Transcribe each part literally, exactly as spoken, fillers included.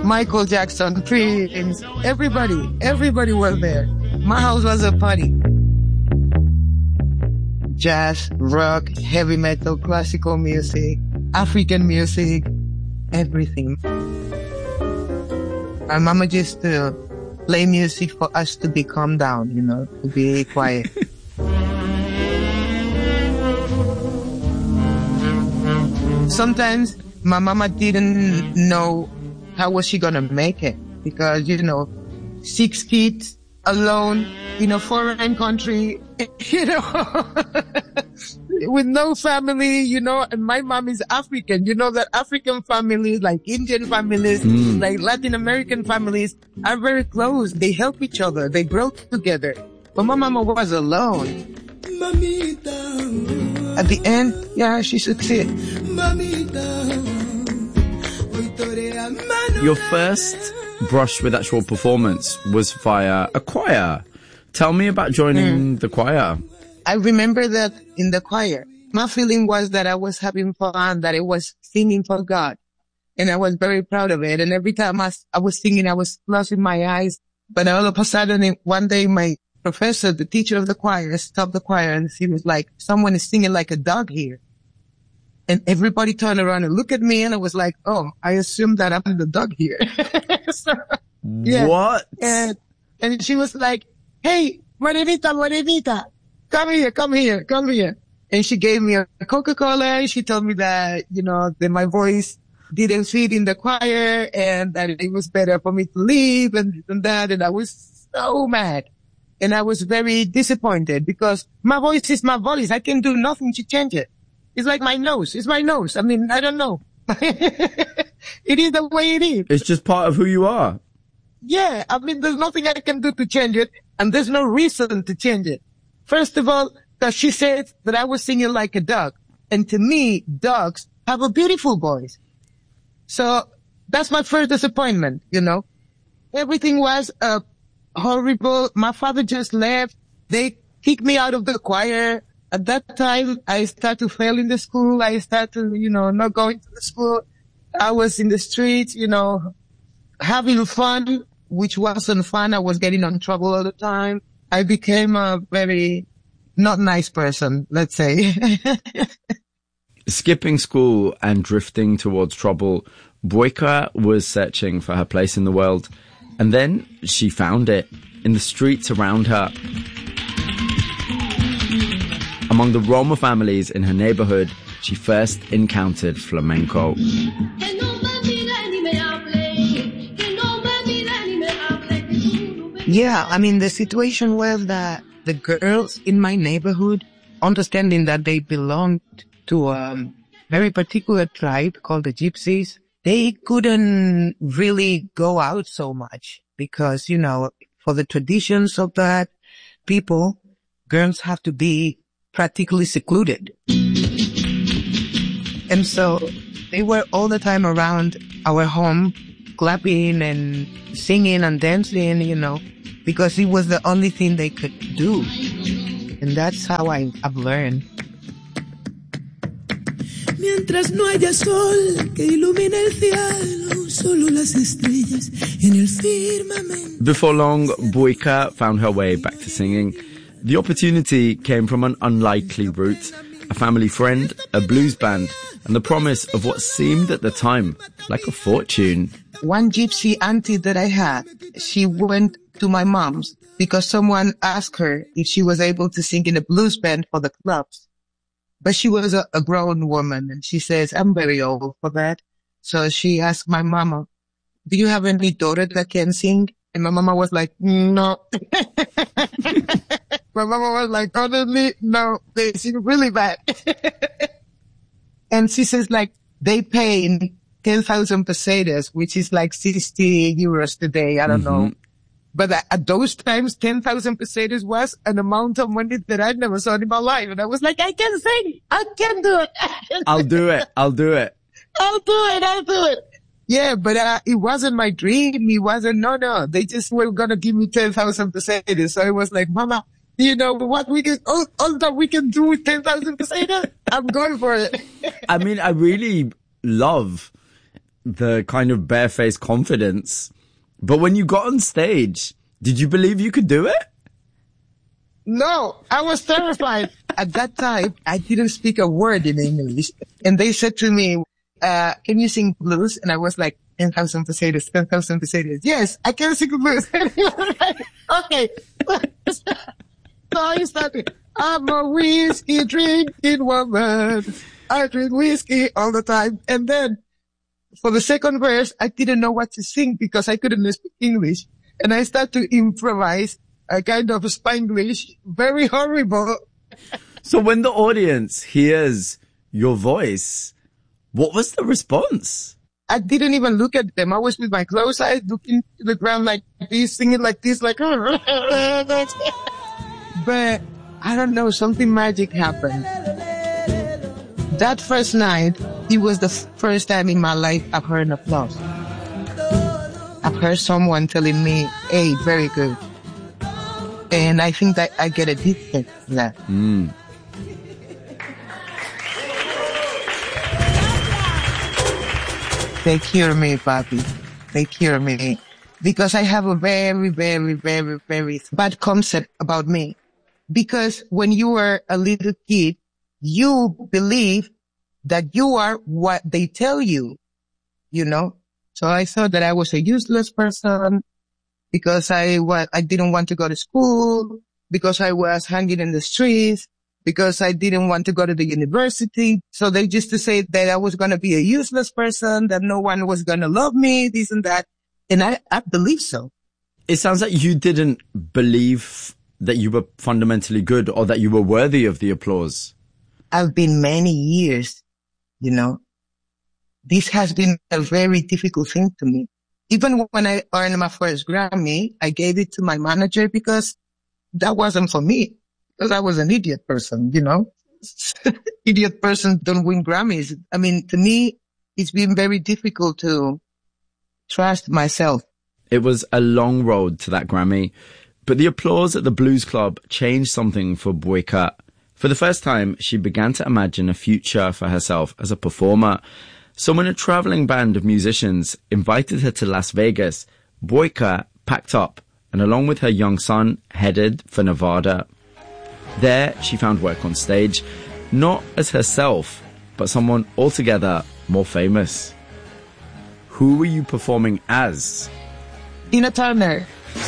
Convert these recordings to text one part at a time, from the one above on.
Michael Jackson, Prince, everybody, everybody was there. My house was a party. Jazz, rock, heavy metal, classical music, African music, everything. My mama used to play music for us to be calm down, you know, to be quiet. Sometimes my mama didn't know how was she gonna make it, because, you know, six kids alone in a foreign country, you know, with no family, you know, and my mom is African. You know that African families, like Indian families, mm. like Latin American families, are very close. They help each other. They grow together. But my mama was alone. At the end, yeah, she succeeded. Your first brush with actual performance was via a choir. Tell me about joining mm. the choir. I remember that in the choir, my feeling was that I was having fun, that I was singing for God. And I was very proud of it. And every time I, I was singing, I was closing my eyes. But all of a sudden, one day, my professor, the teacher of the choir, stopped the choir and he was like, someone is singing like a dog here. And everybody turned around and looked at me, and I was like, oh, I assume that I'm the dog here. So, yeah. What? And, and she was like, hey, Morenita, Morenita, come here, come here, come here. And she gave me a Coca-Cola, and she told me that, you know, that my voice didn't fit in the choir and that it was better for me to leave and, and that. And I was so mad. And I was very disappointed because my voice is my voice. I can do nothing to change it. It's like my nose. It's my nose. I mean, I don't know. It is the way it is. It's just part of who you are. Yeah. I mean, there's nothing I can do to change it, and there's no reason to change it. First of all, that she said that I was singing like a dog. And to me, dogs have a beautiful voice. So that's my first disappointment, you know. Everything was uh, horrible. My father just left. They kicked me out of the choir. At that time, I started to fail in the school. I started, you know, not going to the school. I was in the streets, you know, having fun, which wasn't fun. I was getting in trouble all the time. I became a very not nice person, let's say. Skipping school and drifting towards trouble, Boyka was searching for her place in the world. And then she found it in the streets around her. Among the Roma families in her neighborhood, she first encountered flamenco. Yeah, I mean, the situation was that the girls in my neighborhood, understanding that they belonged to a very particular tribe called the Gypsies, they couldn't really go out so much because, you know, for the traditions of that people, girls have to be practically secluded. And so they were all the time around our home, clapping and singing and dancing, you know, because it was the only thing they could do. And that's how I, I've learned. Mientras no haya sol que ilumine el cielo, solo las estrellas en el firmamento. Before long, Boyka found her way back to singing. The opportunity came from an unlikely route, a family friend, a blues band, and the promise of what seemed at the time like a fortune. One gypsy auntie that I had, she went to my mom's because someone asked her if she was able to sing in a blues band for the clubs. But she was a, a grown woman, and she says, I'm very old for that. So she asked my mama, do you have any daughter that can sing? And my mama was like, no. My mama was like, honestly, no, they sing really bad. And she says, like, they pay ten thousand pesetas, which is like sixty euros today. I don't mm-hmm. know. But at those times, ten thousand pesetas was an amount of money that I never saw in my life. And I was like, I can sing. I can do it. I'll do it. I'll do it. I'll do it. I'll do it. Yeah, but uh, it wasn't my dream. It wasn't, no, no. They just were going to give me ten thousand pesetas. So it was like, Mama, you know what we can, all, all that we can do with ten thousand pesetas? I'm going for it. I mean, I really love the kind of barefaced confidence. But when you got on stage, did you believe you could do it? No, I was terrified. At that time, I didn't speak a word in English. And they said to me, uh, can you sing blues? And I was like, ten thousand pesetas, ten thousand pesetas. Yes, I can sing blues. Okay. So I started, I'm a whiskey drinking woman. I drink whiskey all the time. And then for the second verse, I didn't know what to sing because I couldn't speak English. And I started to improvise a kind of Spanglish, very horrible. So when the audience hears your voice, what was the response? I didn't even look at them. I was with my closed eyes, looking to the ground like this, singing like this, like, but I don't know, something magic happened. That first night, it was the first time in my life I've heard an applause. I've heard someone telling me, hey, very good. And I think that I get addicted to that. Mm. Take care of me, papi. Take care of me. Because I have a very, very, very, very bad concept about me. Because when you were a little kid, you believe that you are what they tell you, you know? So I thought that I was a useless person because I was, I didn't want to go to school, because I was hanging in the streets, because I didn't want to go to the university. So they used to say that I was going to be a useless person, that no one was going to love me, this and that. And I, I believe so. It sounds like you didn't believe that you were fundamentally good or that you were worthy of the applause. I've been many years, you know. This has been a very difficult thing to me. Even when I earned my first Grammy, I gave it to my manager because that wasn't for me. Because I was an idiot person, you know. Idiot person don't win Grammys. I mean, to me, it's been very difficult to trust myself. It was a long road to that Grammy, but the applause at the Blues Club changed something for Boyka. For the first time, she began to imagine a future for herself as a performer. So when a traveling band of musicians invited her to Las Vegas, Boyka packed up and along with her young son, headed for Nevada. There, she found work on stage, not as herself, but someone altogether more famous. Who were you performing as? Tina Turner.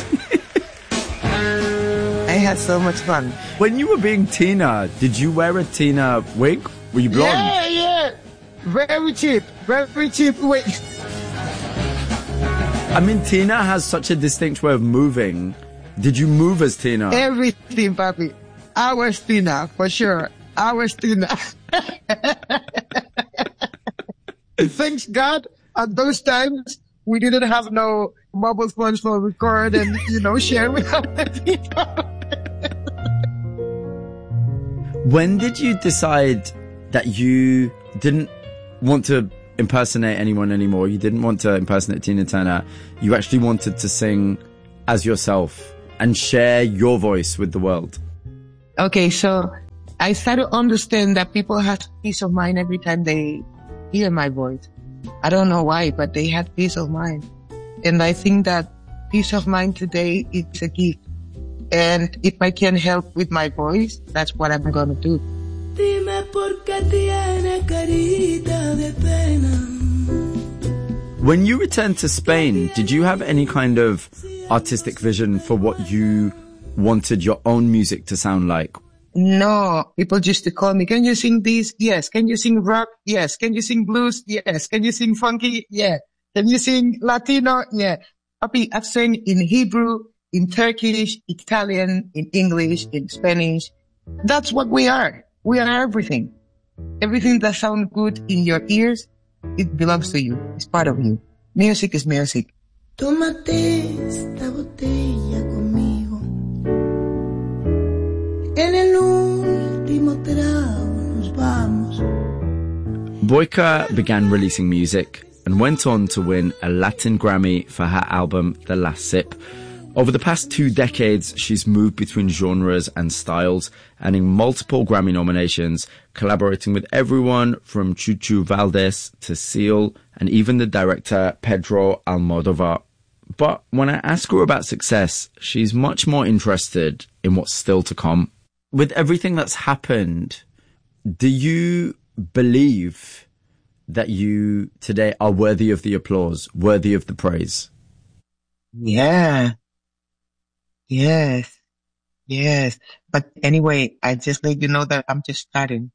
I had so much fun. When you were being Tina, did you wear a Tina wig? Were you blonde? Yeah, yeah. Very cheap. Very cheap wig. I mean, Tina has such a distinct way of moving. Did you move as Tina? Everything, papi. I was Tina, for sure. I was Tina. Thanks God, at those times, we didn't have no mobile phones for record and, you know, share with other people. When did you decide that you didn't want to impersonate anyone anymore? You didn't want to impersonate Tina Turner. You actually wanted to sing as yourself and share your voice with the world. Okay, so I started to understand that people have peace of mind every time they hear my voice. I don't know why, but they had peace of mind. And I think that peace of mind today is a gift. And if I can help with my voice, that's what I'm going to do. When you returned to Spain, did you have any kind of artistic vision for what you wanted your own music to sound like? No, people used to call me, can you sing this? Yes. Can you sing rock? Yes. Can you sing blues? Yes. Can you sing funky? Yeah. Can you sing Latino? Yeah. I've sang in Hebrew, in Turkish, Italian, in English, in Spanish. That's what we are. We are everything. Everything that sounds good in your ears, it belongs to you. It's part of you. Music is music. Tómate esta botella conmigo. En el último trago nos vamos. Boyka began releasing music and went on to win a Latin Grammy for her album The Last Sip. Over the past two decades, she's moved between genres and styles, earning multiple Grammy nominations, collaborating with everyone from Chucho Valdés to Seal, and even the director Pedro Almodóvar. But when I ask her about success, she's much more interested in what's still to come. With everything that's happened, do you believe that you today are worthy of the applause, worthy of the praise? Yeah. Yes. Yes. But anyway, I just let you know that I'm just starting.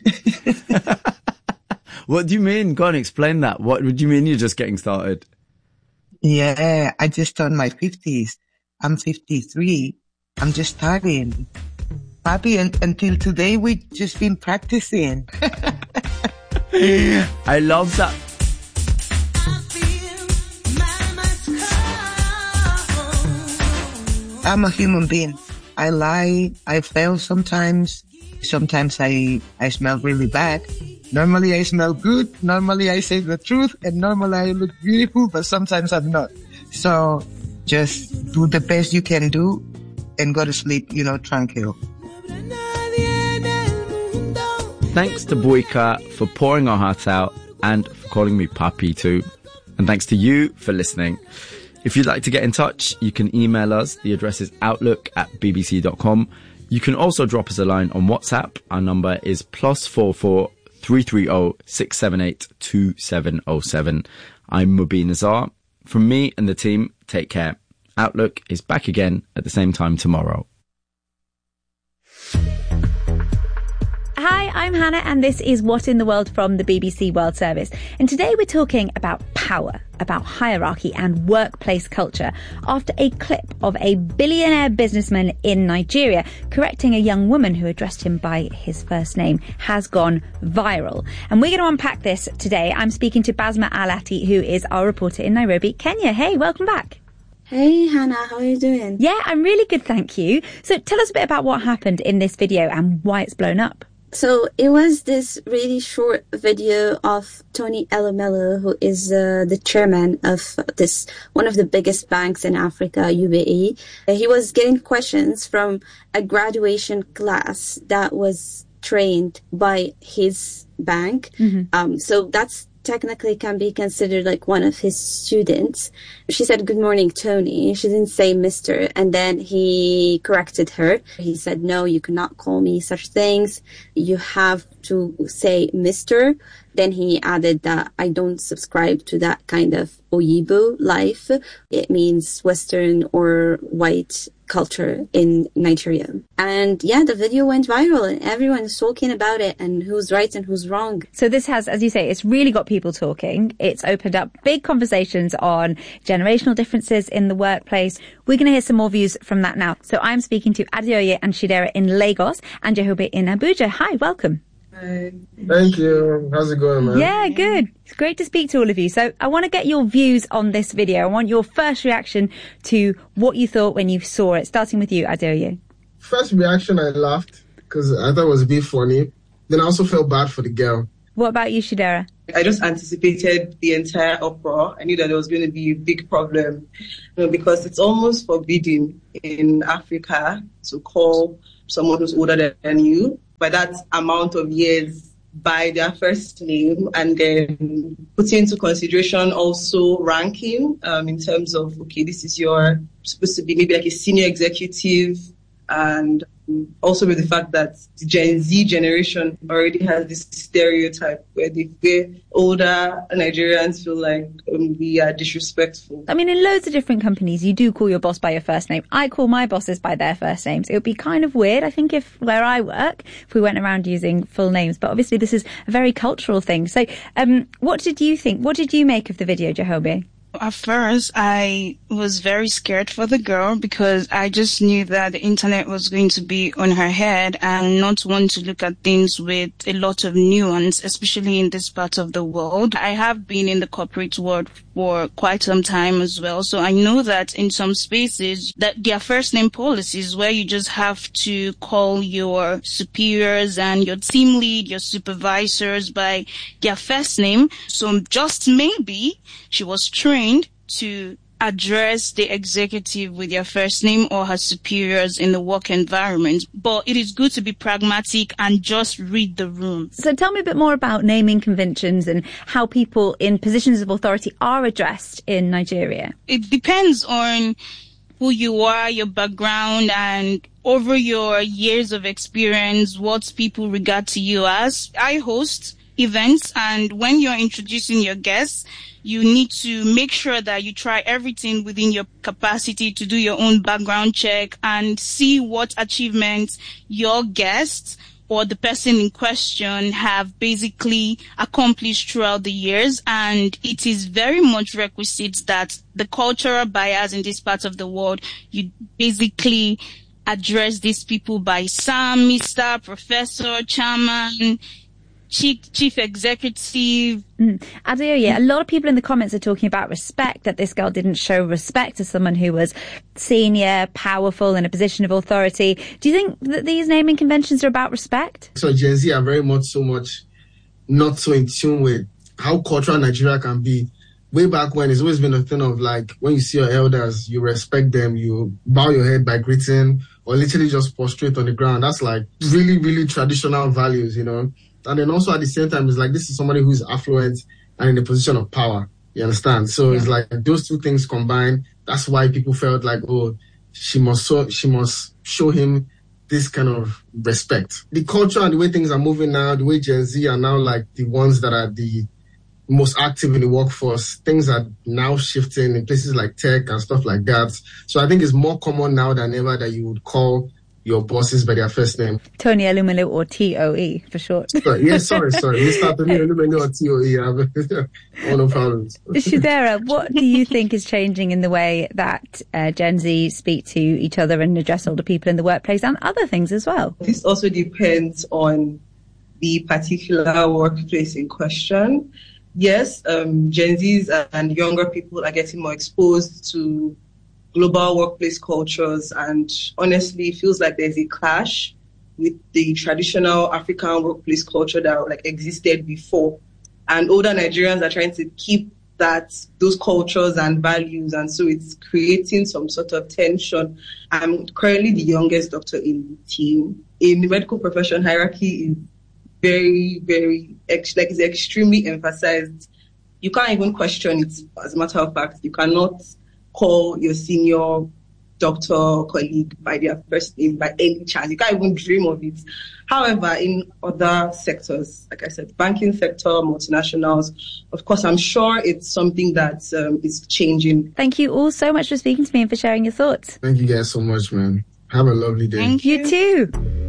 What do you mean? Go on, explain that. What do you mean you're just getting started? Yeah, I just turned my fifties. I'm fifty-three. I'm just starting. Papi, and, until today, we've just been practicing. I love that. I'm a human being. I lie. I fail sometimes. Sometimes I, I smell really bad. Normally I smell good. Normally I say the truth. And normally I look beautiful, but sometimes I'm not. So just do the best you can do and go to sleep, you know, tranquil. Thanks to Boyka for pouring our hearts out and for calling me Papi too. And thanks to you for listening. If you'd like to get in touch, you can email us. The address is outlook at b b c dot com. You can also drop us a line on WhatsApp. Our number is plus four four three three zero six seven eight two seven zero seven. I'm Mubin Azar. From me and the team, take care. Outlook is back again at the same time tomorrow. Hi, I'm Hannah, and this is What in the World from the B B C World Service. And today we're talking about power, about hierarchy and workplace culture after a clip of a billionaire businessman in Nigeria correcting a young woman who addressed him by his first name has gone viral. And we're going to unpack this today. I'm speaking to Basma Alati, who is our reporter in Nairobi, Kenya. Hey, welcome back. Hey, Hannah, how are you doing? Yeah, I'm really good, thank you. So tell us a bit about what happened in this video and why it's blown up. So it was this really short video of Tony Elumelu, who is uh, the chairman of this one of the biggest banks in Africa, U B E. He was getting questions from a graduation class that was trained by his bank. Mm-hmm. Um, so that's technically can be considered like one of his students. She said, "Good morning, Tony." She didn't say Mister And then he corrected her. He said, "No, you cannot call me such things. You have to say Mister" Then he added that I don't subscribe to that kind of Oyibo life. It means Western or white culture in Nigeria. And yeah, the video went viral and everyone is talking about it and who's right and who's wrong. So this has, as you say, it's really got people talking. It's opened up big conversations on generational differences in the workplace. We're going to hear some more views from that now. So I'm speaking to Adeoye and Chidera in Lagos and Jehobe in Abuja. Hi, welcome. Hi. Thank you. How's it going, man? Yeah, good. It's great to speak to all of you. So I want to get your views on this video. I want your first reaction to what you thought when you saw it. Starting with you, Adeoye. First reaction, I laughed because I thought it was a bit funny. Then I also felt bad for the girl. What about you, Chidera? I just anticipated the entire uproar. I knew that there was going to be a big problem, you know, because it's almost forbidden in Africa to call someone who's older than you by that amount of years by their first name, and then putting into consideration also ranking um, in terms of, okay, this is your supposed to be maybe like a senior executive, and also with the fact that the Gen Z generation already has this stereotype where they where older Nigerians feel like um, we are disrespectful. I mean, in loads of different companies, you do call your boss by your first name. I call my bosses by their first names. It would be kind of weird, I think, if where I work, if we went around using full names. But obviously, this is a very cultural thing. So um, what did you think? What did you make of the video, Jehobe? At first, I was very scared for the girl because I just knew that the internet was going to be on her head and not want to look at things with a lot of nuance, especially in this part of the world. I have been in the corporate world for quite some time as well, so I know that in some spaces that there are first name policies where you just have to call your superiors and your team lead, your supervisors by their first name. So just maybe she was trained to address the executive with your first name or her superiors in the work environment. But it is good to be pragmatic and just read the room. So tell me a bit more about naming conventions and how people in positions of authority are addressed in Nigeria. It depends on who you are, your background, and over your years of experience, what people regard to you as. I host events, and when you're introducing your guests, you need to make sure that you try everything within your capacity to do your own background check and see what achievements your guests or the person in question have basically accomplished throughout the years. And it is very much requisite that the cultural bias in this part of the world, you basically address these people by Sir, Mister, Professor, Chairman, Chief, chief executive. Mm. Adeoye, a lot of people in the comments are talking about respect, that this girl didn't show respect to someone who was senior, powerful, in a position of authority. Do you think that these naming conventions are about respect? So Gen Z are very much so much not so in tune with how cultural Nigeria can be. Way back when, it's always been a thing of like, when you see your elders, you respect them, you bow your head by greeting, or literally just prostrate on the ground. That's like really, really traditional values, you know. And then also at the same time, it's like, this is somebody who's affluent and in a position of power. You understand? So yeah. It's like those two things combined. That's why people felt like, oh, she must so, she must show him this kind of respect. The culture and the way things are moving now, the way Gen Z are now like the ones that are the most active in the workforce, things are now shifting in places like tech and stuff like that. So I think it's more common now than ever that you would call your bosses by their first name. Tony Elumelu, or T O E for short. Sorry, yes, sorry, sorry. Mister Tony Elumelu, or T O E. Oh, no problems. Shidera, what do you think is changing in the way that uh, Gen Z speak to each other and address older people in the workplace and other things as well? This also depends on the particular workplace in question. Yes, um, Gen Zs and younger people are getting more exposed to global workplace cultures, and honestly, it feels like there's a clash with the traditional African workplace culture that like existed before. And older Nigerians are trying to keep that, those cultures and values, and so it's creating some sort of tension. I'm currently the youngest doctor in the team. In the medical profession, hierarchy is very, very, like it's extremely emphasized. You can't even question it. As a matter of fact, you cannot call your senior doctor or colleague by their first name by any chance. You can't even dream of it. However, in other sectors, like I said, banking sector, multinationals, of course, I'm sure it's something that um, is changing. Thank you all so much for speaking to me and for sharing your thoughts. Thank you guys so much, man. Have a lovely day. Thank you. You too.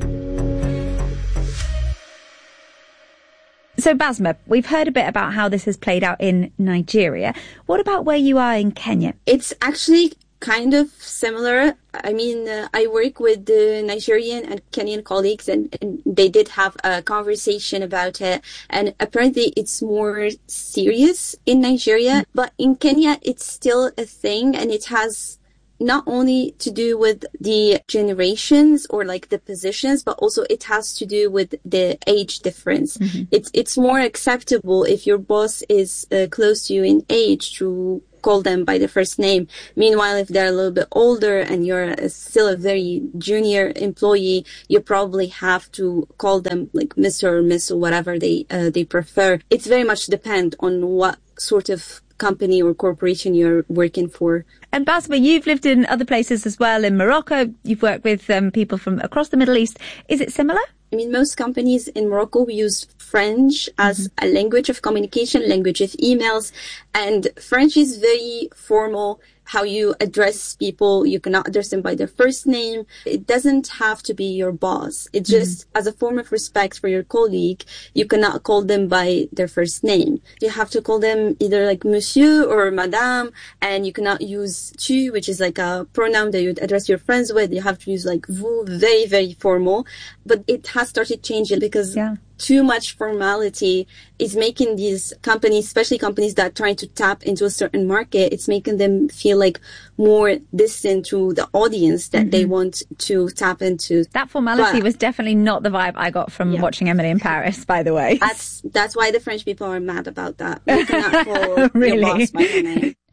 So, Basma, we've heard a bit about how this has played out in Nigeria. What about where you are in Kenya? It's actually kind of similar. I mean, uh, I work with the Nigerian and Kenyan colleagues, and, and they did have a conversation about it. And apparently it's more serious in Nigeria, but in Kenya, it's still a thing, and it has not only to do with the generations or like the positions, but also it has to do with the age difference. Mm-hmm. It's it's more acceptable if your boss is uh, close to you in age to call them by the first name. Meanwhile, if they're a little bit older and you're a, still a very junior employee, you probably have to call them like Mister or Miss or whatever they uh, they prefer. It's very much depend on what sort of company or corporation you're working for. And Basma, you've lived in other places as well. In Morocco, you've worked with um, people from across the Middle East. Is it similar? I mean, most companies in Morocco use French as mm-hmm. a language of communication, language of emails, and French is very formal. How you address people, you cannot address them by their first name. It doesn't have to be your boss. It's just mm-hmm. as a form of respect for your colleague, you cannot call them by their first name. You have to call them either like monsieur or madame, and you cannot use tu, which is like a pronoun that you'd address your friends with. You have to use like vous, very, very formal. But it has started changing because yeah. too much formality is making these companies, especially companies that are trying to tap into a certain market, it's making them feel like more distant to the audience that mm-hmm. they want to tap into. That formality but, was definitely not the vibe I got from yeah. watching Emily in Paris, by the way. That's that's why the French people are mad about that. You cannot call really? your boss by your name.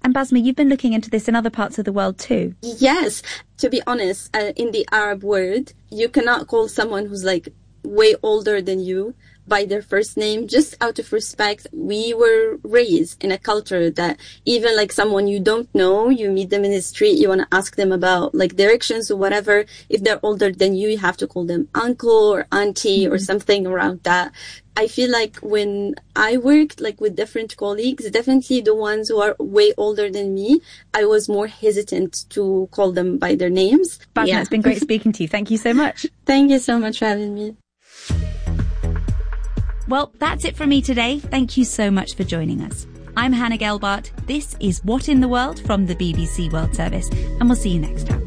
And Basma, you've been looking into this in other parts of the world too. Yes. To be honest, uh, in the Arab world, you cannot call someone who's like way older than you by their first name, just out of respect. We were raised in a culture that even like someone you don't know, you meet them in the street, you want to ask them about like directions or whatever. If they're older than you, you have to call them uncle or auntie mm-hmm. or something around that. I feel like when I worked like with different colleagues, definitely the ones who are way older than me, I was more hesitant to call them by their names. Basma, yeah. It's been great speaking to you. Thank you so much. Thank you so much for having me. Well, that's it from me today. Thank you so much for joining us. I'm Hannah Gelbart. This is What in the World from the B B C World Service, and we'll see you next time.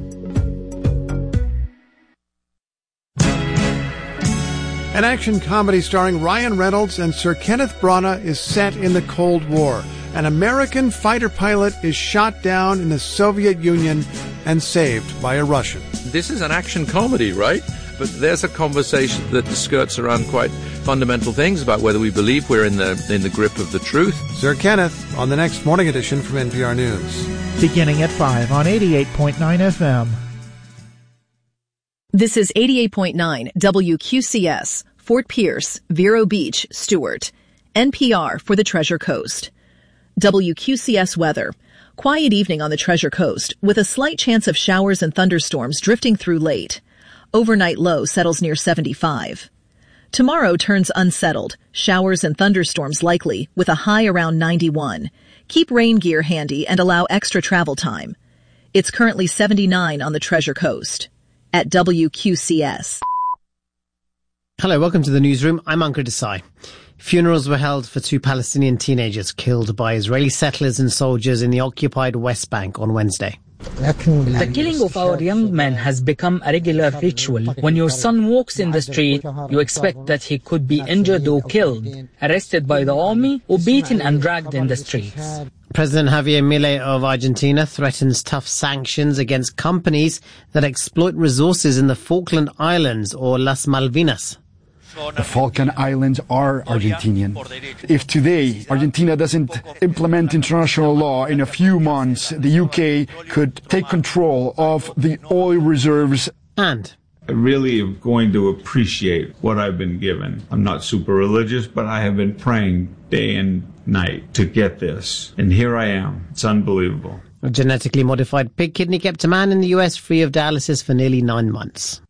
An action comedy starring Ryan Reynolds and Sir Kenneth Branagh is set in the Cold War. An American fighter pilot is shot down in the Soviet Union and saved by a Russian. This is an action comedy, right? But there's a conversation that skirts around quite fundamental things about whether we believe we're in the in the grip of the truth. Sir Kenneth on the next morning edition from N P R News. Beginning at five on eighty-eight point nine F M. This is eighty-eight point nine W Q C S, Fort Pierce, Vero Beach, Stewart. N P R for the Treasure Coast. W Q C S weather. Quiet evening on the Treasure Coast with a slight chance of showers and thunderstorms drifting through late. Overnight low settles near seventy-five. Tomorrow turns unsettled. Showers and thunderstorms likely with a high around ninety-one. Keep rain gear handy and allow extra travel time. It's currently seventy-nine on the Treasure Coast. At W Q C S. Hello, welcome to the newsroom. I'm Ankur Desai. Funerals were held for two Palestinian teenagers killed by Israeli settlers and soldiers in the occupied West Bank on Wednesday. The killing of our young men has become a regular ritual. When your son walks in the street, you expect that he could be injured or killed, arrested by the army, or beaten and dragged in the streets. President Javier Milei of Argentina threatens tough sanctions against companies that exploit resources in the Falkland Islands or Las Malvinas. The Falkland Islands are Argentinian. If today Argentina doesn't implement international law, in a few months the U K could take control of the oil reserves. And I really am going to appreciate what I've been given. I'm not super religious, but I have been praying day and night to get this. And here I am. It's unbelievable. A genetically modified pig kidney kept a man in the U S free of dialysis for nearly nine months.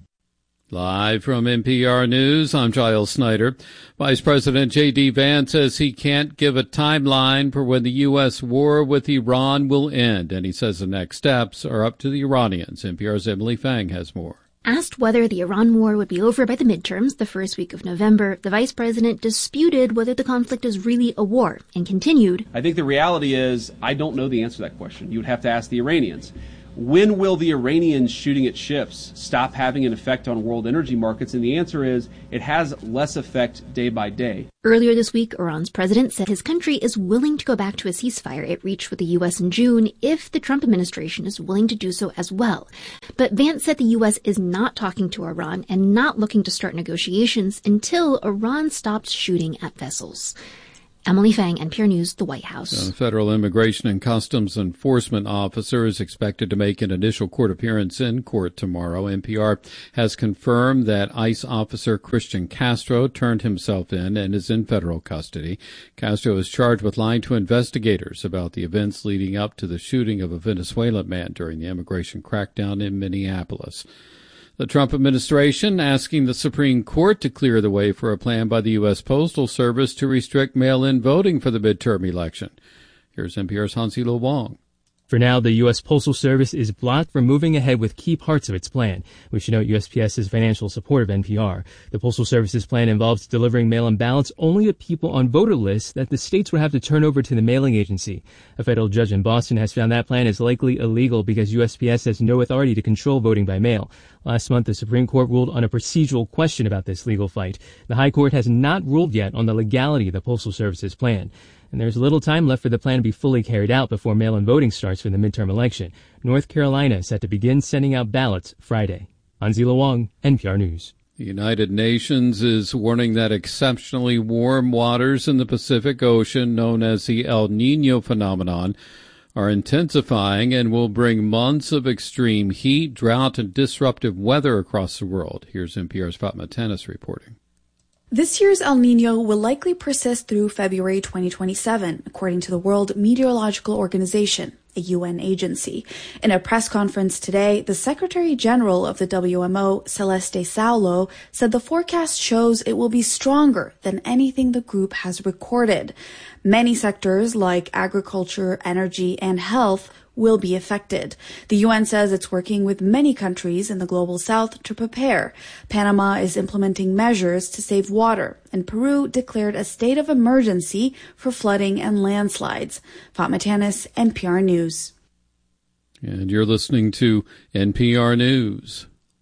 Live from N P R News, I'm Giles Snyder. Vice President J D Vance says he can't give a timeline for when the U S war with Iran will end, and he says the next steps are up to the Iranians. N P R's Emily Fang has more. Asked whether the Iran war would be over by the midterms the first week of November, the vice president disputed whether the conflict is really a war and continued, I think the reality is I don't know the answer to that question. You would have to ask the Iranians. When will the Iranians shooting at ships stop having an effect on world energy markets? And the answer is it has less effect day by day. Earlier this week, Iran's president said his country is willing to go back to a ceasefire it reached with the U S in June if the Trump administration is willing to do so as well. But Vance said the U S is not talking to Iran and not looking to start negotiations until Iran stops shooting at vessels. Emily Fang, N P R News, the White House. A federal immigration and customs enforcement officer is expected to make an initial court appearance in court tomorrow. N P R has confirmed that ICE officer Christian Castro turned himself in and is in federal custody. Castro is charged with lying to investigators about the events leading up to the shooting of a Venezuelan man during the immigration crackdown in Minneapolis. The Trump administration asking the Supreme Court to clear the way for a plan by the U S Postal Service to restrict mail-in voting for the midterm election. Here's N P R's Hansilo Wong. For now, the U S Postal Service is blocked from moving ahead with key parts of its plan. We should note U S P S's financial support of N P R. The Postal Service's plan involves delivering mail-in ballots only to people on voter lists that the states would have to turn over to the mailing agency. A federal judge in Boston has found that plan is likely illegal because U S P S has no authority to control voting by mail. Last month, the Supreme Court ruled on a procedural question about this legal fight. The High Court has not ruled yet on the legality of the Postal Service's plan. And there's little time left for the plan to be fully carried out before mail-in voting starts for the midterm election. North Carolina is set to begin sending out ballots Friday. Anzila Wong, N P R News. The United Nations is warning that exceptionally warm waters in the Pacific Ocean, known as the El Niño phenomenon, are intensifying and will bring months of extreme heat, drought, and disruptive weather across the world. Here's N P R's Fatma Tanis reporting. This year's El Niño will likely persist through February twenty twenty-seven, according to the World Meteorological Organization, a U N agency. In a press conference today, the Secretary General of the W M O, Celeste Saulo, said the forecast shows it will be stronger than anything the group has recorded. Many sectors like agriculture, energy, and health will be affected. The U N says it's working with many countries in the global south to prepare. Panama is implementing measures to save water, and Peru declared a state of emergency for flooding and landslides. Fatma Tanis, N P R News. And you're listening to N P R News.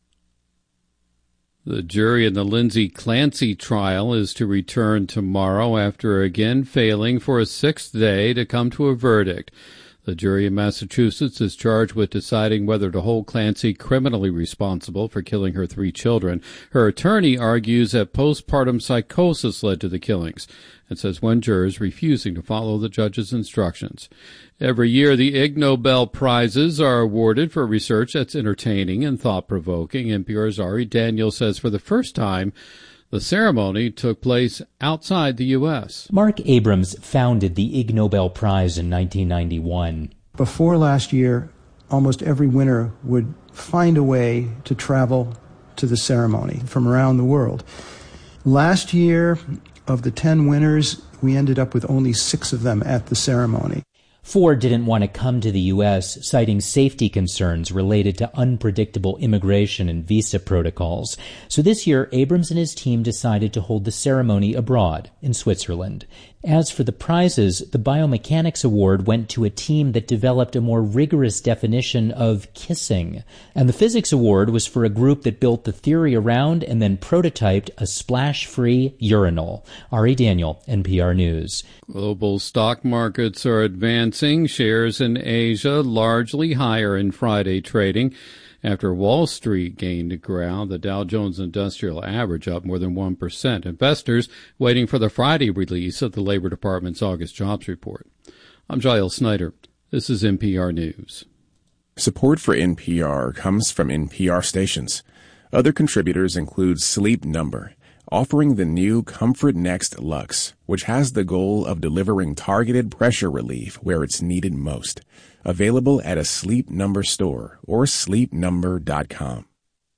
The jury in the Lindsay Clancy trial is to return tomorrow after again failing for a sixth day to come to a verdict. The jury in Massachusetts is charged with deciding whether to hold Clancy criminally responsible for killing her three children. Her attorney argues that postpartum psychosis led to the killings and says one juror is refusing to follow the judge's instructions. Every year, the Ig Nobel Prizes are awarded for research that's entertaining and thought-provoking. N P R's Ari Daniel says for the first time, the ceremony took place outside the U S Mark Abrams founded the Ig Nobel Prize in nineteen ninety-one. Before last year, almost every winner would find a way to travel to the ceremony from around the world. Last year, of the ten winners, we ended up with only six of them at the ceremony. Ford didn't want to come to the U S, citing safety concerns related to unpredictable immigration and visa protocols. So this year, Abrams and his team decided to hold the ceremony abroad in Switzerland. As for the prizes, the Biomechanics Award went to a team that developed a more rigorous definition of kissing. And the Physics Award was for a group that built the theory around and then prototyped a splash-free urinal. Ari Daniel, N P R News. Global stock markets are advancing. Shares in Asia largely higher in Friday trading. After Wall Street gained ground, the Dow Jones Industrial Average up more than one percent. Investors waiting for the Friday release of the Labor Department's August jobs report. I'm Giles Snyder. This is N P R News. Support for N P R comes from N P R stations. Other contributors include Sleep Number, offering the new Comfort Next Luxe, which has the goal of delivering targeted pressure relief where it's needed most. Available at a Sleep Number store or sleep number dot com.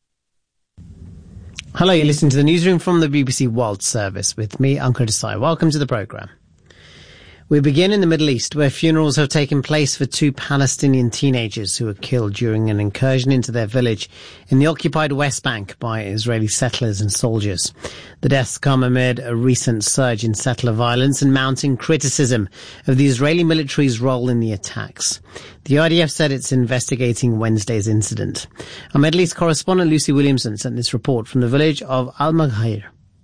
Hello, you're listening to the newsroom from the B B C World Service with me, Ankur Desai. Welcome to the programme. We begin in the Middle East, where funerals have taken place for two Palestinian teenagers who were killed during an incursion into their village in the occupied West Bank by Israeli settlers and soldiers. The deaths come amid a recent surge in settler violence and mounting criticism of the Israeli military's role in the attacks. The I D F said it's investigating Wednesday's incident. Our Middle East correspondent Lucy Williamson sent this report from the village of Al-Maghayr.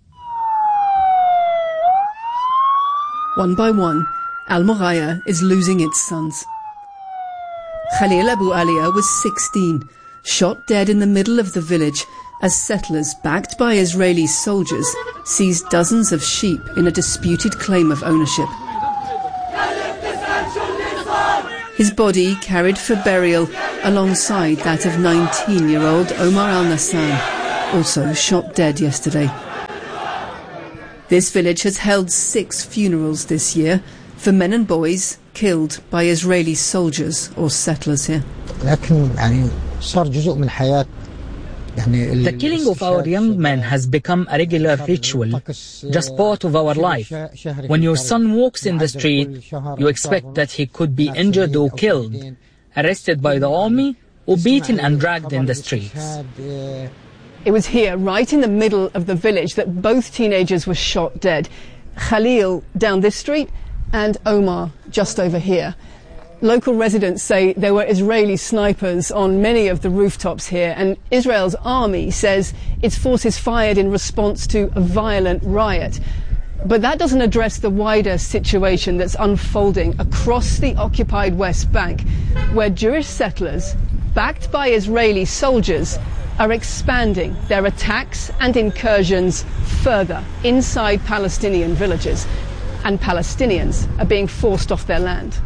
One by one, Al-Maghayr is losing its sons. Khalil Abu Alia was sixteen, shot dead in the middle of the village as settlers, backed by Israeli soldiers, seized dozens of sheep in a disputed claim of ownership. His body carried for burial alongside that of nineteen-year-old Omar al-Nassan, also shot dead yesterday. This village has held six funerals this year for men and boys killed by Israeli soldiers or settlers here. The killing of our young men has become a regular ritual, just part of our life. When your son walks in the street, you expect that he could be injured or killed, arrested by the army, or beaten and dragged in the streets. It was here, right in the middle of the village, that both teenagers were shot dead. Khalil down this street and Omar just over here. Local residents say there were Israeli snipers on many of the rooftops here, and Israel's army says its forces fired in response to a violent riot. But that doesn't address the wider situation that's unfolding across the occupied West Bank, where Jewish settlers, backed by Israeli soldiers, are expanding their attacks and incursions further inside Palestinian villages, and Palestinians are being forced off their land.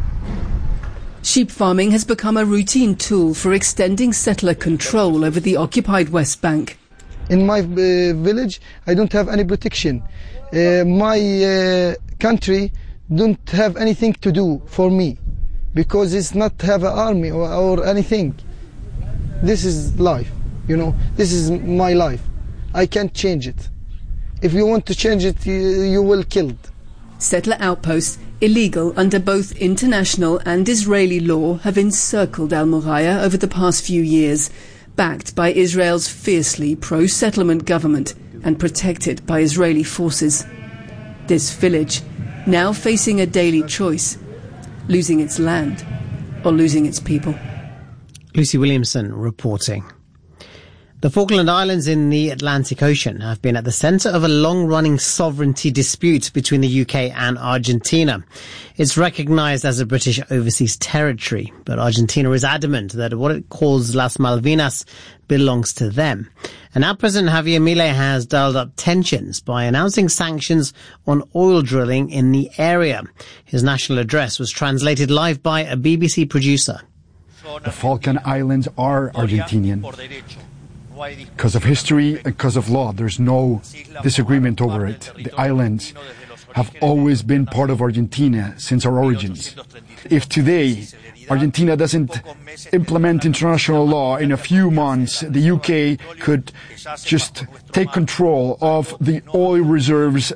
Sheep farming has become a routine tool for extending settler control over the occupied West Bank. In my uh, village, I don't have any protection. Uh, my uh, country don't have anything to do for me because it's not have an army or, or anything. This is life, you know. This is my life. I can't change it. If you want to change it, you, you will kill it. Settler outposts, illegal under both international and Israeli law, have encircled Al Muraya over the past few years, backed by Israel's fiercely pro-settlement government and protected by Israeli forces. This village, now facing a daily choice, losing its land or losing its people. Lucy Williamson reporting. The Falkland Islands in the Atlantic Ocean have been at the centre of a long-running sovereignty dispute between the U K and Argentina. It's recognised as a British overseas territory, but Argentina is adamant that what it calls Las Malvinas belongs to them. And now President Javier Milei has dialed up tensions by announcing sanctions on oil drilling in the area. His national address was translated live by a B B C producer. The Falkland Islands are Argentinian. Because of history and because of law, there's no disagreement over it. The islands have always been part of Argentina since our origins. If today Argentina doesn't implement international law, in a few months the U K could just take control of the oil reserves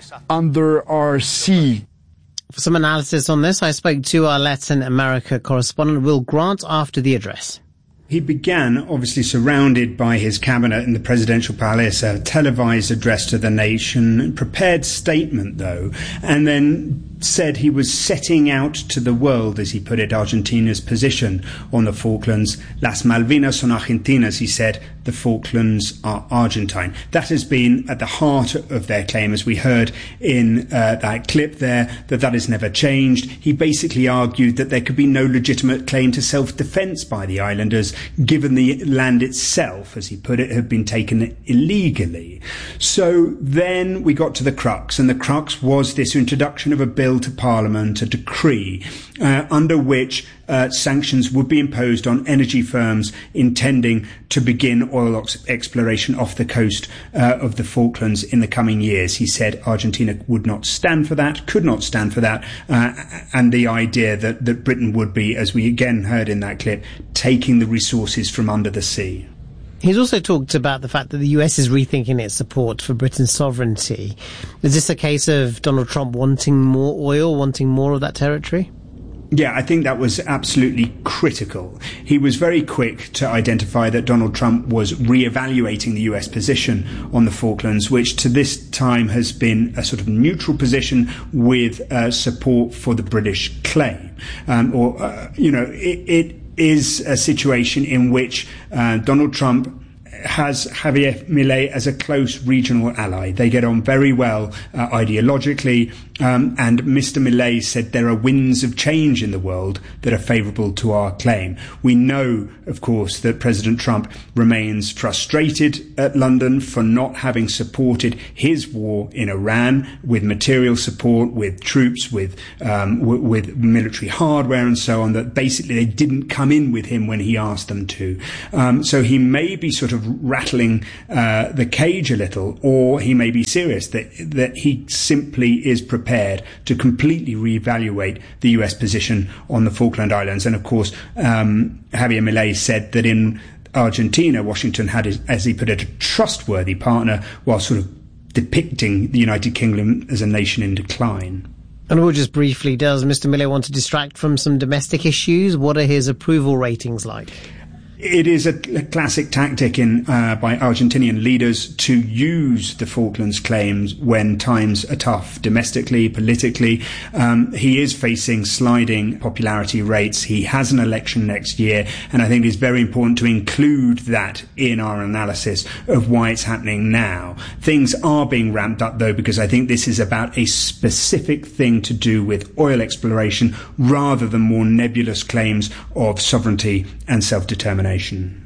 under our sea. For some analysis on this, I spoke to our Latin America correspondent Will Grant after the address. He began, obviously surrounded by his cabinet in the presidential palace, a televised address to the nation, prepared statement though, and then said he was setting out to the world, as he put it, Argentina's position on the Falklands. Las Malvinas son Argentinas, he said, the Falklands are Argentine. That has been at the heart of their claim, as we heard in uh, that clip there, that that has never changed. He basically argued that there could be no legitimate claim to self-defence by the islanders, given the land itself, as he put it, had been taken illegally. So then we got to the crux, and the crux was this introduction of a bill to Parliament, a decree, uh, under which uh, sanctions would be imposed on energy firms intending to begin oil ex- exploration off the coast uh, of the Falklands in the coming years. He said Argentina would not stand for that, could not stand for that, uh, and the idea that, that Britain would be, as we again heard in that clip, taking the resources from under the sea. He's also talked about the fact that the U S is rethinking its support for Britain's sovereignty. Is this a case of Donald Trump wanting more oil, wanting more of that territory? Yeah, I think that was absolutely critical. He was very quick to identify that Donald Trump was re-evaluating the U S position on the Falklands, which to this time has been a sort of neutral position with uh, support for the British claim. Um, or, uh, you know, it, it is a situation in which uh, Donald Trump has Javier Milei as a close regional ally. They get on very well uh, ideologically, um, and Mister Milei said there are winds of change in the world that are favourable to our claim. We know, of course, that President Trump remains frustrated at London for not having supported his war in Iran with material support, with troops, with um, w- with military hardware and so on, that basically they didn't come in with him when he asked them to. Um, so he may be sort of rattling uh, the cage a little, or he may be serious that that he simply is prepared to completely reevaluate the U S position on the Falkland Islands. And of course, um, Javier Milei said that in Argentina, Washington had, as he put it, a trustworthy partner, while sort of depicting the United Kingdom as a nation in decline. And we'll just briefly, does Mister Milei want to distract from some domestic issues? What are his approval ratings like? It is a, a classic tactic in uh, by Argentinian leaders to use the Falklands claims when times are tough, domestically, politically. Um, he is facing sliding popularity rates. He has an election next year, and I think it's very important to include that in our analysis of why it's happening now. Things are being ramped up, though, because I think this is about a specific thing to do with oil exploration rather than more nebulous claims of sovereignty and self-determination.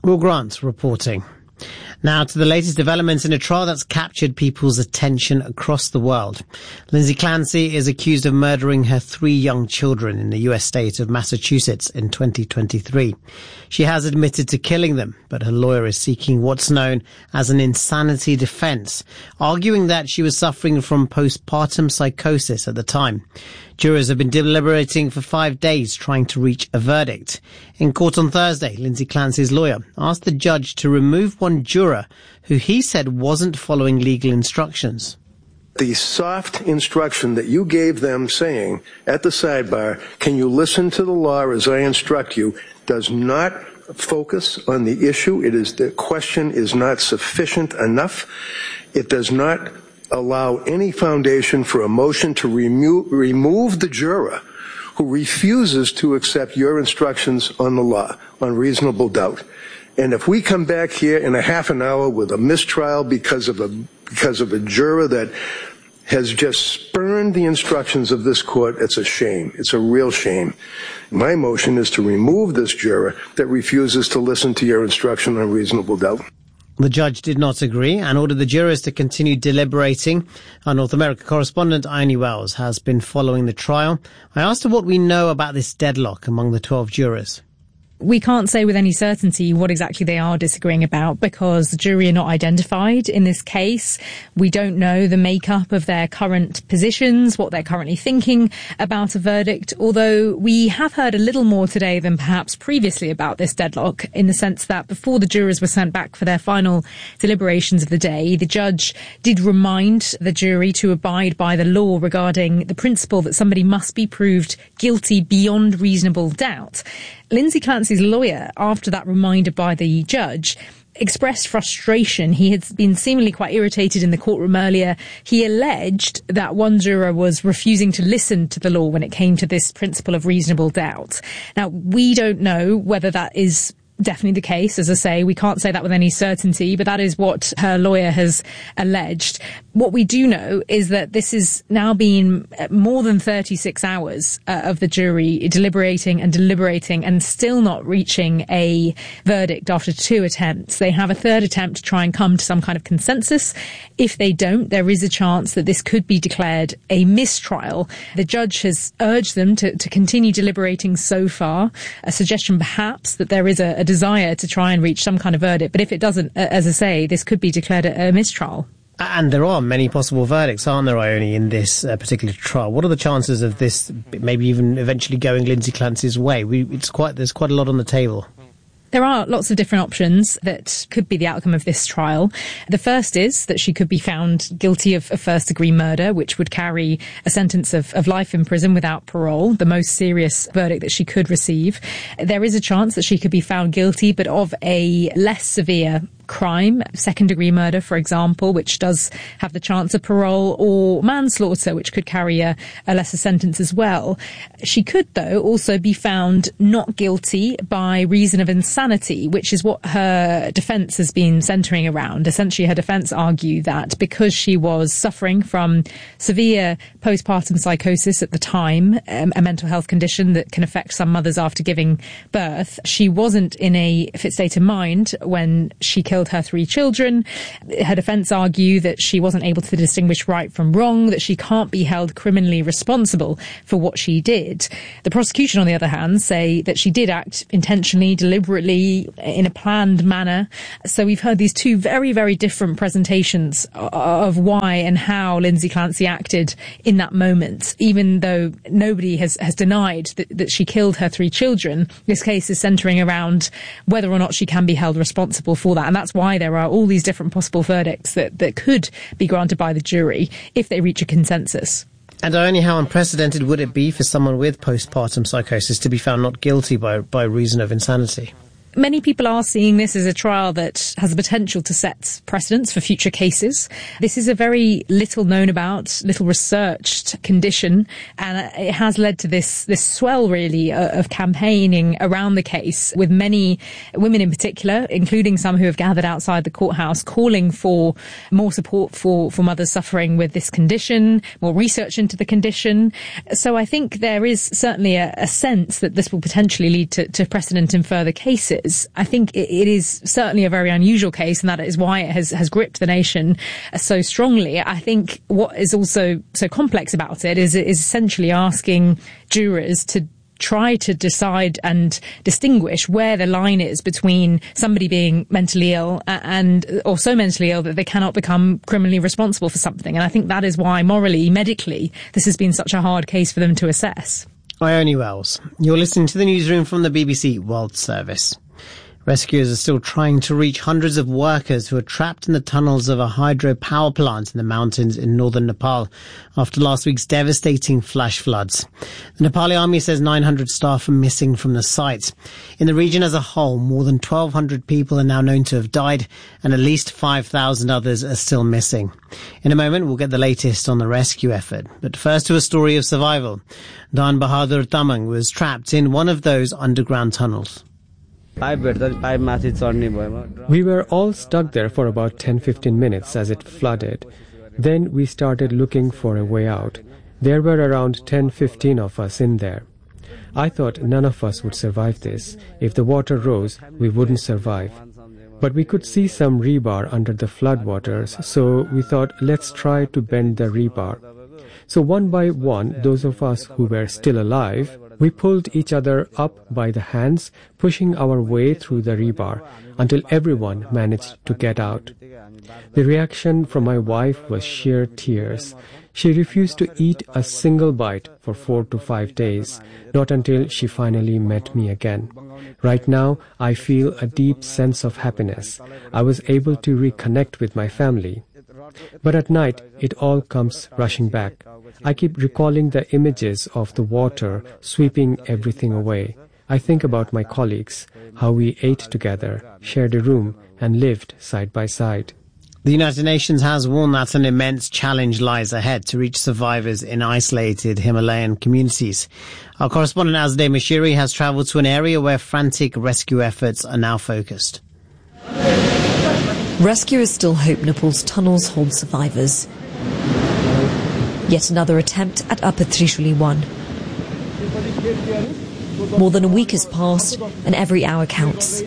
Will Grant reporting. Now to the latest developments in a trial that's captured people's attention across the world. Lindsay Clancy is accused of murdering her three young children in the U S state of Massachusetts in twenty twenty-three. She has admitted to killing them, but her lawyer is seeking what's known as an insanity defense, arguing that she was suffering from postpartum psychosis at the time. Jurors have been deliberating for five days trying to reach a verdict. In court on Thursday, Lindsay Clancy's lawyer asked the judge to remove one juror who he said wasn't following legal instructions. The soft instruction that you gave them saying at the sidebar, can you listen to the law as I instruct you, does not focus on the issue. It is, the question is not sufficient enough. It does not allow any foundation for a motion to remo- remove the juror who refuses to accept your instructions on the law, on reasonable doubt. And if we come back here in a half an hour with a mistrial because of a because of a juror that has just spurned the instructions of this court, it's a shame. It's a real shame. My motion is to remove this juror that refuses to listen to your instruction on reasonable doubt. The judge did not agree and ordered the jurors to continue deliberating. Our North America correspondent, Ione Wells, has been following the trial. I asked her what we know about this deadlock among the twelve jurors. We can't say with any certainty what exactly they are disagreeing about because the jury are not identified in this case. We don't know the makeup of their current positions, what they're currently thinking about a verdict, although we have heard a little more today than perhaps previously about this deadlock, in the sense that before the jurors were sent back for their final deliberations of the day, the judge did remind the jury to abide by the law regarding the principle that somebody must be proved guilty beyond reasonable doubt. Lindsay Clancy's lawyer, after that reminder by the judge, expressed frustration. He had been seemingly quite irritated in the courtroom earlier. He alleged that one juror was refusing to listen to the law when it came to this principle of reasonable doubt. Now, we don't know whether that is definitely the case. As I say, we can't say that with any certainty, but that is what her lawyer has alleged. What we do know is that this has now been more than thirty-six hours uh, of the jury deliberating and deliberating and still not reaching a verdict after two attempts. They have a third attempt to try and come to some kind of consensus. If they don't, there is a chance that this could be declared a mistrial. The judge has urged them to, to continue deliberating so far, a suggestion perhaps that there is a, a desire to try and reach some kind of verdict. But if it doesn't, as I say, this could be declared a, a mistrial. And there are many possible verdicts, aren't there, Ione, in this uh, particular trial? What are the chances of this maybe even eventually going Lindsay Clancy's way? We, it's quite there's quite a lot on the table. There are lots of different options that could be the outcome of this trial. The first is that she could be found guilty of, of first-degree murder, which would carry a sentence of, of life in prison without parole, the most serious verdict that she could receive. There is a chance that she could be found guilty, but of a less severe crime, second-degree murder, for example, which does have the chance of parole, or manslaughter, which could carry a, a lesser sentence as well. She could, though, also be found not guilty by reason of insanity, which is what her defence has been centring around. Essentially, her defence argued that because she was suffering from severe postpartum psychosis at the time, um, a mental health condition that can affect some mothers after giving birth, she wasn't in a fit state of mind when she killed her three children. Her defence argue that she wasn't able to distinguish right from wrong, that she can't be held criminally responsible for what she did. The prosecution, on the other hand, say that she did act intentionally, deliberately, in a planned manner. So we've heard these two very, very different presentations of why and how Lindsay Clancy acted in that moment. Even though nobody has, has denied that, that she killed her three children, this case is centering around whether or not she can be held responsible for that. And that's why there are all these different possible verdicts that, that could be granted by the jury if they reach a consensus. And only how unprecedented would it be for someone with postpartum psychosis to be found not guilty by, by reason of insanity? Many people are seeing this as a trial that has the potential to set precedents for future cases. This is a very little known about, little researched condition, and it has led to this, this swell, really, of campaigning around the case, with many women in particular, including some who have gathered outside the courthouse, calling for more support for, for mothers suffering with this condition, more research into the condition. So I think there is certainly a, a sense that this will potentially lead to, to precedent in further cases. is. I think it, it is certainly a very unusual case, and that is why it has, has gripped the nation so strongly. I think what is also so complex about it is it is essentially asking jurors to try to decide and distinguish where the line is between somebody being mentally ill and or so mentally ill that they cannot become criminally responsible for something. And I think that is why morally, medically, this has been such a hard case for them to assess. Ione Wells, you're listening to the newsroom from the B B C World Service. Rescuers are still trying to reach hundreds of workers who are trapped in the tunnels of a hydropower plant in the mountains in northern Nepal after last week's devastating flash floods. The Nepali army says nine hundred staff are missing from the site. In the region as a whole, more than twelve hundred people are now known to have died and at least five thousand others are still missing. In a moment, we'll get the latest on the rescue effort. But first to a story of survival. Dan Bahadur Tamang was trapped in one of those underground tunnels. We were all stuck there for about ten to fifteen minutes as it flooded. Then we started looking for a way out. There were around ten to fifteen of us in there. I thought none of us would survive this. If the water rose, we wouldn't survive. But we could see some rebar under the floodwaters, so we thought, let's try to bend the rebar. So one by one, those of us who were still alive, we pulled each other up by the hands, pushing our way through the rebar until everyone managed to get out. The reaction from my wife was sheer tears. She refused to eat a single bite for four to five days, not until she finally met me again. Right now, I feel a deep sense of happiness. I was able to reconnect with my family. But at night, it all comes rushing back. I keep recalling the images of the water sweeping everything away. I think about my colleagues, how we ate together, shared a room, and lived side by side. The United Nations has warned that an immense challenge lies ahead to reach survivors in isolated Himalayan communities. Our correspondent Azadeh Mashiri has travelled to an area where frantic rescue efforts are now focused. Rescuers still hope Nepal's tunnels hold survivors. Yet another attempt at Upper Trishuli one. More than a week has passed, and every hour counts.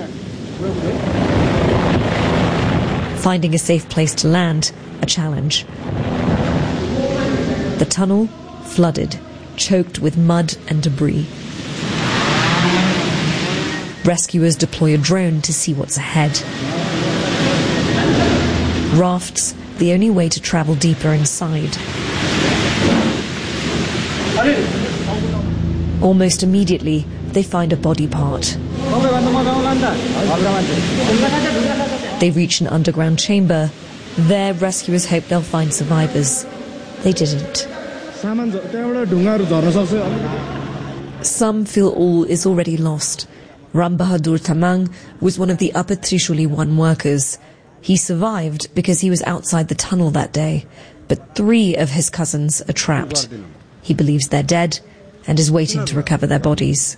Finding a safe place to land, a challenge. The tunnel, flooded, choked with mud and debris. Rescuers deploy a drone to see what's ahead. Rafts, the only way to travel deeper inside. Almost immediately, they find a body part. They reach an underground chamber. There, rescuers hope they'll find survivors. They didn't. Some feel all is already lost. Ram Bahadur Tamang was one of the Upper Trishuli one workers. He survived because he was outside the tunnel that day, but three of his cousins are trapped. He believes they're dead and is waiting to recover their bodies.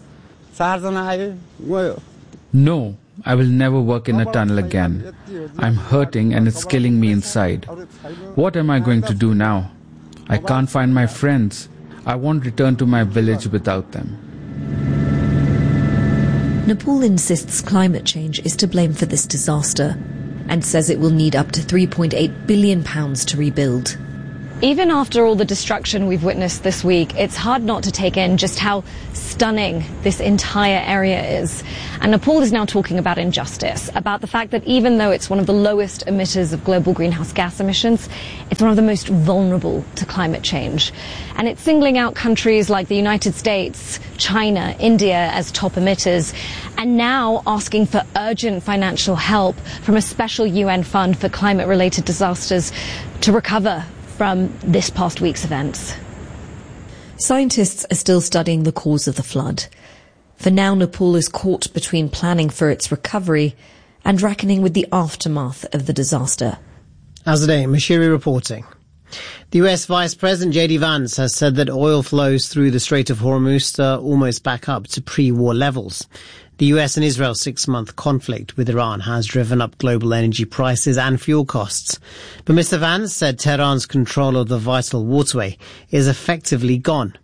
No, I will never work in a tunnel again. I'm hurting and it's killing me inside. What am I going to do now? I can't find my friends. I won't return to my village without them. Nepal insists climate change is to blame for this disaster and says it will need up to three point eight billion pounds to rebuild. Even after all the destruction we've witnessed this week, it's hard not to take in just how stunning this entire area is. And Nepal is now talking about injustice, about the fact that even though it's one of the lowest emitters of global greenhouse gas emissions, it's one of the most vulnerable to climate change. And it's singling out countries like the United States, China, India as top emitters, and now asking for urgent financial help from a special U N fund for climate-related disasters to recover from this past week's events. Scientists are still studying the cause of the flood. For now, Nepal is caught between planning for its recovery and reckoning with the aftermath of the disaster. Azadeh Mashiri reporting. The U S Vice President J D Vance has said that oil flows through the Strait of Hormuz are almost back up to pre-war levels. The U S and Israel's six-month conflict with Iran has driven up global energy prices and fuel costs. But Mister Vance said Tehran's control of the vital waterway is effectively gone.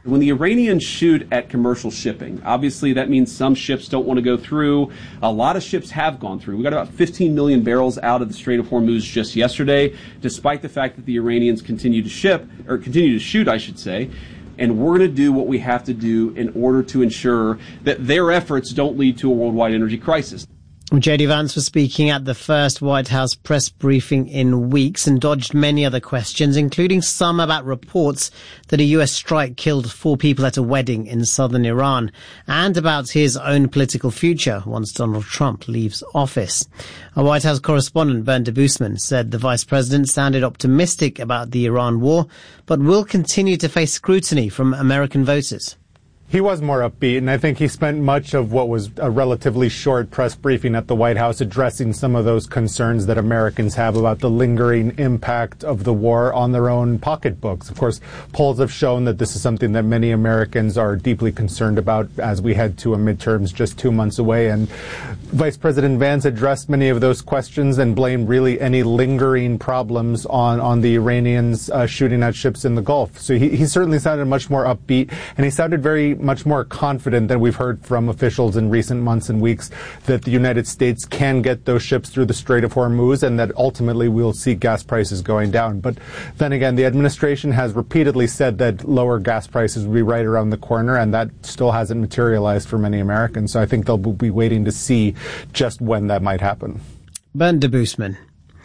When the Iranians shoot at commercial shipping, obviously that means some ships don't want to go through. A lot of ships have gone through. We got about fifteen million barrels out of the Strait of Hormuz just yesterday, despite the fact that the Iranians continue to ship, or continue to shoot, I should say. And we're going to do what we have to do in order to ensure that their efforts don't lead to a worldwide energy crisis. J D Vance was speaking at the first White House press briefing in weeks and dodged many other questions, including some about reports that a U S strike killed four people at a wedding in southern Iran, and about his own political future once Donald Trump leaves office. Our White House correspondent, Bernd Debusman, said the vice president sounded optimistic about the Iran war, but will continue to face scrutiny from American voters. He was more upbeat, and I think he spent much of what was a relatively short press briefing at the White House addressing some of those concerns that Americans have about the lingering impact of the war on their own pocketbooks. Of course, polls have shown that this is something that many Americans are deeply concerned about as we head to a midterms just two months away. And Vice President Vance addressed many of those questions and blamed really any lingering problems on, on the Iranians uh, shooting at ships in the Gulf. So he, he certainly sounded much more upbeat, and he sounded very much more confident than we've heard from officials in recent months and weeks that the United States can get those ships through the Strait of Hormuz and that ultimately we'll see gas prices going down. But then again, the administration has repeatedly said that lower gas prices will be right around the corner, and that still hasn't materialized for many Americans. So I think they'll be waiting to see just when that might happen. Bernd Debusman.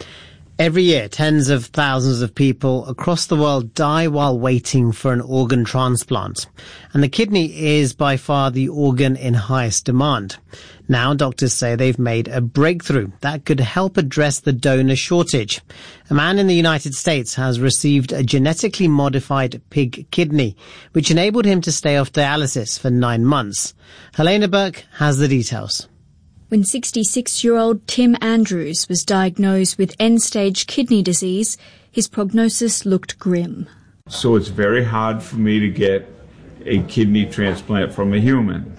Every year, tens of thousands of people across the world die while waiting for an organ transplant. And the kidney is by far the organ in highest demand. Now, doctors say they've made a breakthrough that could help address the donor shortage. A man in the United States has received a genetically modified pig kidney, which enabled him to stay off dialysis for nine months. Helena Burke has the details. When sixty-six-year-old Tim Andrews was diagnosed with end-stage kidney disease, his prognosis looked grim. So it's very hard for me to get a kidney transplant from a human.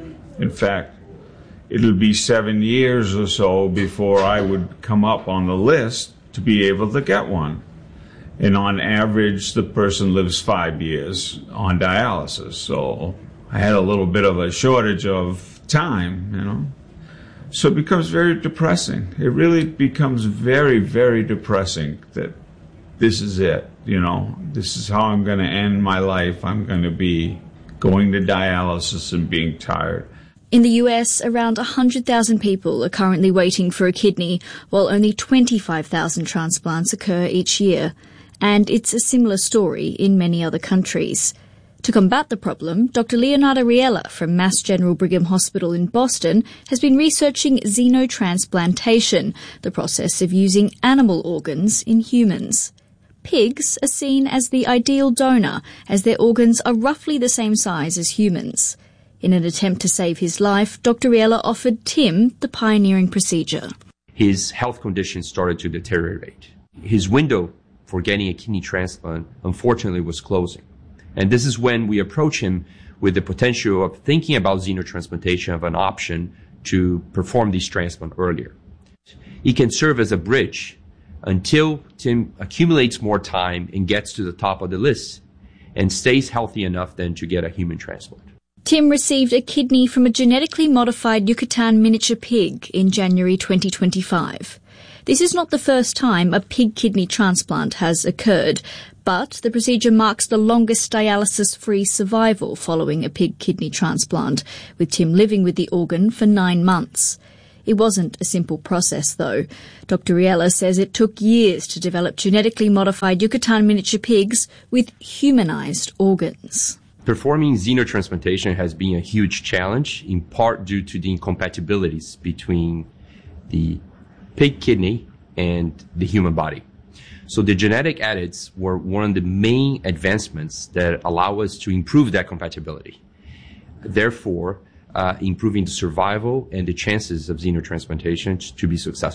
In fact, it'll be seven years or so before I would come up on the list to be able to get one. And on average, the person lives five years on dialysis. So I had a little bit of a shortage of time, you know. So it becomes very depressing. It really becomes very, very depressing that this is it, you know. This is how I'm going to end my life. I'm going to be going to dialysis and being tired. In the U S, around one hundred thousand people are currently waiting for a kidney, while only twenty-five thousand transplants occur each year. And it's a similar story in many other countries. To combat the problem, Doctor Leonardo Riella from Mass General Brigham Hospital in Boston has been researching xenotransplantation, the process of using animal organs in humans. Pigs are seen as the ideal donor, as their organs are roughly the same size as humans. In an attempt to save his life, Doctor Riella offered Tim the pioneering procedure. His health condition started to deteriorate. His window for getting a kidney transplant, unfortunately, was closing. And this is when we approach him with the potential of thinking about xenotransplantation of an option to perform this transplant earlier. It can serve as a bridge until Tim accumulates more time and gets to the top of the list and stays healthy enough then to get a human transplant. Tim received a kidney from a genetically modified Yucatan miniature pig in January twenty twenty-five. This is not the first time a pig kidney transplant has occurred, but the procedure marks the longest dialysis-free survival following a pig kidney transplant, with Tim living with the organ for nine months. It wasn't a simple process, though. Doctor Riella says it took years to develop genetically modified Yucatan miniature pigs with humanized organs. Performing xenotransplantation has been a huge challenge, in part due to the incompatibilities between the pig kidney and the human body. So the genetic edits were one of the main advancements that allow us to improve that compatibility. Therefore, uh, improving the survival and the chances of xenotransplantation to be successful.